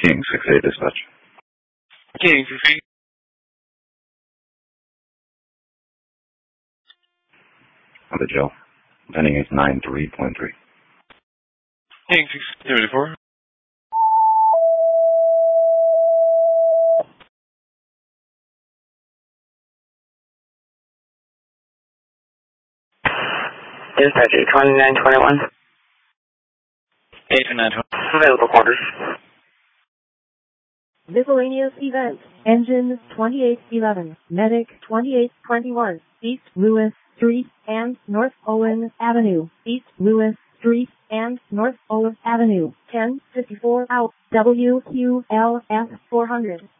King 6-8 dispatch. King 6-8. On the Joe. Pending is 93.3. King 6-74. Dispatcher 2921. 8-9. Available quarters. Miscellaneous events. Engine 2811. Medic 2821. East Lewis Street and North Owen Avenue. East Lewis Street and North Owen Avenue. 1054 out. WQLF 400.